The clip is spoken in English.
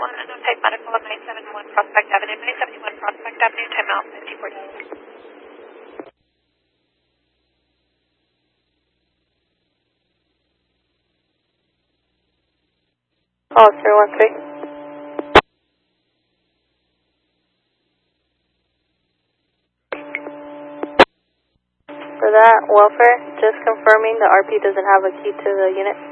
971, unknown type medical on 971 Prospect Avenue, 971 Prospect Avenue, timeout 5040. Oh, 013. For that, welfare, just confirming the RP doesn't have a key to the unit.